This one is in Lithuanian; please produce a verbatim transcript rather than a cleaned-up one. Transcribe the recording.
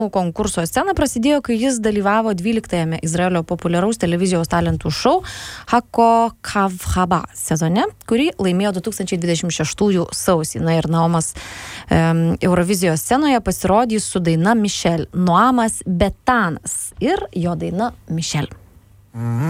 konkurso scena prasidėjo, kai jis dalyvavo dvyliktajame Izraelio populiaraus televizijos talentų šou Hako Kavhaba sezone, kurį laimėjo du tūkstančiai dvidešimt šeštųjų sausį. Na ir Naomas um, Eurovizijos scenoje pasirodys su daina Michelle. Noamas Betanas ir jo daina Michelle. Mhm.